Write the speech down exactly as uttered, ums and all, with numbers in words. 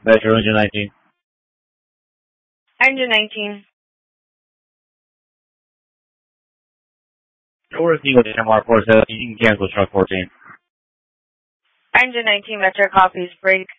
Metro Engine nineteen. Engine nineteen. Door Eagle M R four seven, you can cancel truck fourteen. Engine nineteen, Metro copies, break.